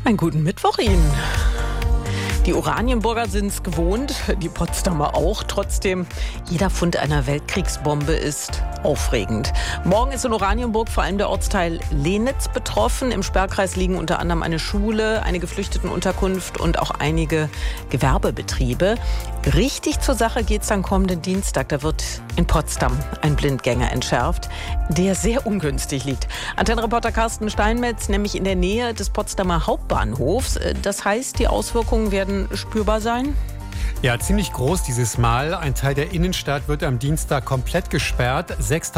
Einen guten Mittwoch Ihnen. Die Oranienburger sind es gewohnt, die Potsdamer auch. Trotzdem, jeder Fund einer Weltkriegsbombe ist aufregend. Morgen ist in Oranienburg vor allem der Ortsteil Lehnitz betroffen. Im Sperrkreis liegen unter anderem eine Schule, eine Geflüchtetenunterkunft und auch einige Gewerbebetriebe. Richtig zur Sache geht es dann kommenden Dienstag. Da wird in Potsdam ein Blindgänger entschärft, der sehr ungünstig liegt. Antennenreporter Carsten Steinmetz, nämlich in der Nähe des Potsdamer Hauptbahnhofs. Das heißt, die Auswirkungen werden spürbar sein? Ja, ziemlich groß dieses Mal. Ein Teil der Innenstadt wird am Dienstag komplett gesperrt.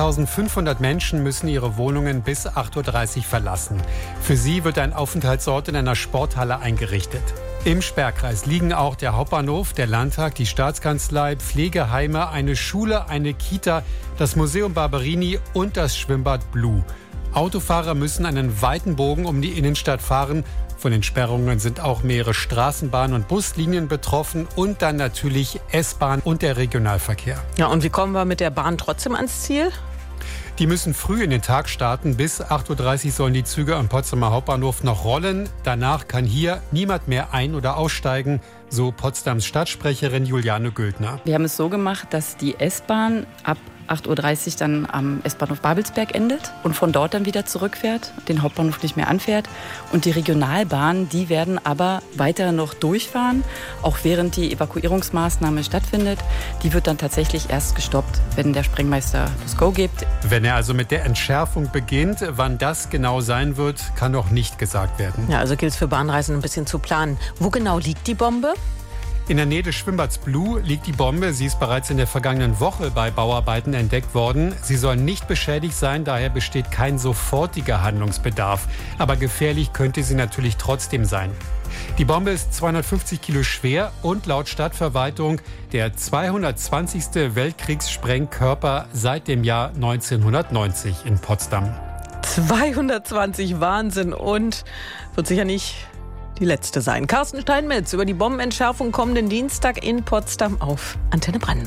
6.500 Menschen müssen ihre Wohnungen bis 8.30 Uhr verlassen. Für sie wird ein Aufenthaltsort in einer Sporthalle eingerichtet. Im Sperrkreis liegen auch der Hauptbahnhof, der Landtag, die Staatskanzlei, Pflegeheime, eine Schule, eine Kita, das Museum Barberini und das Schwimmbad Blue. Autofahrer müssen einen weiten Bogen um die Innenstadt fahren. Von den Sperrungen sind auch mehrere Straßenbahn- und Buslinien betroffen und dann natürlich S-Bahn und der Regionalverkehr. Ja, und wie kommen wir mit der Bahn trotzdem ans Ziel? Die müssen früh in den Tag starten. Bis 8.30 Uhr sollen die Züge am Potsdamer Hauptbahnhof noch rollen. Danach kann hier niemand mehr ein- oder aussteigen, so Potsdams Stadtsprecherin Juliane Güldner. Wir haben es so gemacht, dass die S-Bahn ab 8.30 Uhr dann am S-Bahnhof Babelsberg endet und von dort dann wieder zurückfährt, den Hauptbahnhof nicht mehr anfährt. Und die Regionalbahnen, die werden aber weiter noch durchfahren, auch während die Evakuierungsmaßnahme stattfindet. Die wird dann tatsächlich erst gestoppt, wenn der Sprengmeister das Go gibt. Wenn er also mit der Entschärfung beginnt, wann das genau sein wird, kann noch nicht gesagt werden. Ja, also gilt es für Bahnreisende ein bisschen zu planen. Wo genau liegt die Bombe? In der Nähe des Schwimmbads Blue liegt die Bombe. Sie ist bereits in der vergangenen Woche bei Bauarbeiten entdeckt worden. Sie soll nicht beschädigt sein, daher besteht kein sofortiger Handlungsbedarf. Aber gefährlich könnte sie natürlich trotzdem sein. Die Bombe ist 250 Kilo schwer und laut Stadtverwaltung der 220. Weltkriegssprengkörper seit dem Jahr 1990 in Potsdam. 220, Wahnsinn, und wird sicher nicht die letzte sein. Carsten Steinmetz über die Bombenentschärfung kommenden Dienstag in Potsdam auf Antenne Brandenburg.